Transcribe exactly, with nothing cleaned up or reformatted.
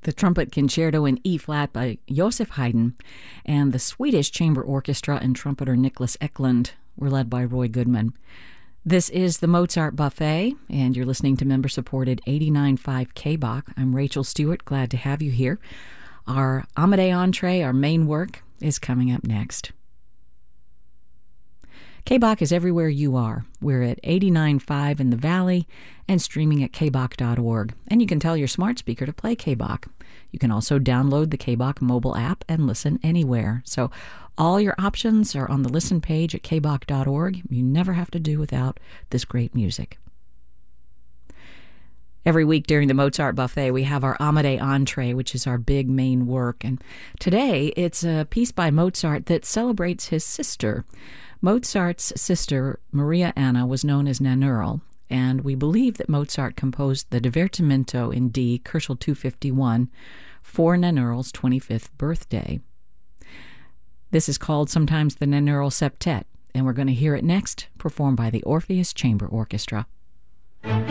The Trumpet Concerto in E-flat by Joseph Haydn, and the Swedish Chamber Orchestra and trumpeter Niklas Eklund were led by Roy Goodman. This is the Mozart Buffet, and you're listening to member-supported eighty-nine point five K B O C. I'm Rachel Stewart, glad to have you here. Our Amadei entree, our main work, is coming up next. K B O C is everywhere you are. We're at eighty-nine point five in the Valley and streaming at k b o c dot org. And you can tell your smart speaker to play K B O C. You can also download the K B O C mobile app and listen anywhere. So all your options are on the listen page at k b o c dot org. You never have to do without this great music. Every week during the Mozart Buffet, we have our Amadei entree, which is our big main work. And today, it's a piece by Mozart that celebrates his sister. Mozart's sister, Maria Anna, was known as Nannerl, and we believe that Mozart composed the Divertimento in D, Kochel two fifty-one, for Nannerl's twenty-fifth birthday. This is called sometimes the Nannerl Septet, and we're going to hear it next, performed by the Orpheus Chamber Orchestra.